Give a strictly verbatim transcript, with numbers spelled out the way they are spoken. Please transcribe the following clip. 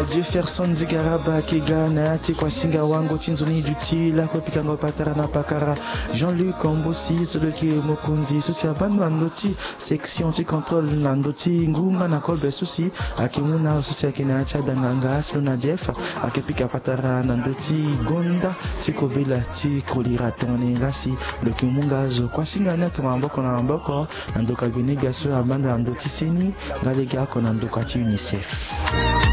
Jefferson Zigaraba Kigana Tikwa Singa Wango Chinzoni Dutila Kopikanga Patarana Pakara Jean-Luc Kombosi Sodoki Mokunzi Susi Abanu Andoti section ti contrôle Nandoti Ngunga na Kolbe Susi Akimuna Susi Akina Chadanganga Slona Jeff Akepika Patara Nandoti Gonda Tikobila Tikolira Tone Lasi Lokimunga Zo Kwa Singa na Kamamboko na Mboko Nandoka Gwenega Su Abanu Andoti Seni Galega Konandoka Ti UNICEF.